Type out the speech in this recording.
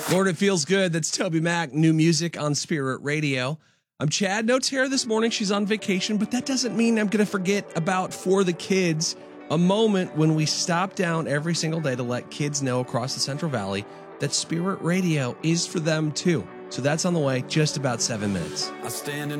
Lord, it feels good. That's Toby Mac, new music on Spirit Radio. I'm Chad. No Tara this morning. She's on vacation, but that doesn't mean I'm going to forget about For the Kids, a moment when we stop down every single day to let kids know across the Central Valley that Spirit Radio is for them too. So that's on the way, just about 7 minutes. I stand in